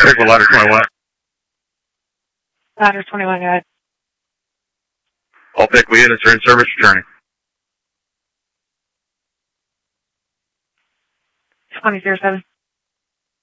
Check with ladder 21. Ladder 21, go ahead. All pick units are in service returning. 2007.